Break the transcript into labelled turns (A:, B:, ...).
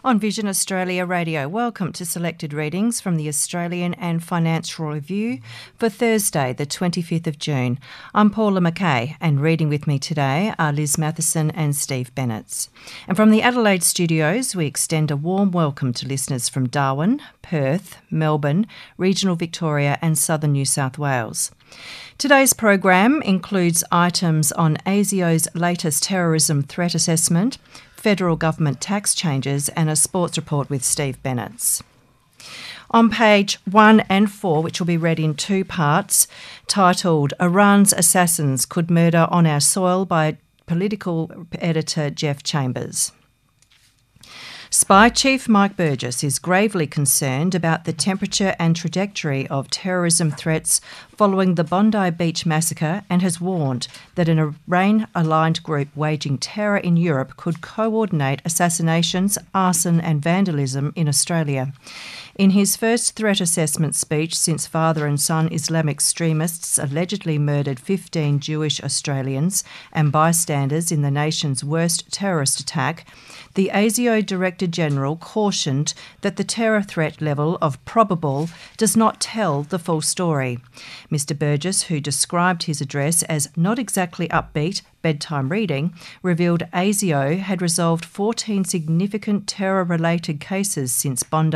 A: On Vision Australia Radio, welcome to selected readings from the Australian and Financial Review for Thursday, the 25th of June. I'm Paula McKay, and reading with me today are Liz Matheson and Steve Bennett. And from the Adelaide studios, we extend a warm welcome to listeners from Darwin, Perth, Melbourne, regional Victoria and southern New South Wales. Today's program includes items on ASIO's latest terrorism threat assessment, federal government tax changes and a sports report with Steve Bennett. On page 1 and 4, which will be read in two parts, titled Iran's Assassins Could Murder on Our Soil by political editor Geoff Chambers. Spy Chief Mike Burgess is gravely concerned about the temperature and trajectory of terrorism threats following the Bondi Beach massacre and has warned that an Iran-aligned group waging terror in Europe could coordinate assassinations, arson and vandalism in Australia. In his first threat assessment speech since father and son Islamic extremists allegedly murdered 15 Jewish Australians and bystanders in the nation's worst terrorist attack, the ASIO Director General cautioned that the terror threat level of probable does not tell the full story. Mr. Burgess, who described his address as not exactly upbeat bedtime reading, revealed ASIO had resolved 14 significant terror-related cases since Bondi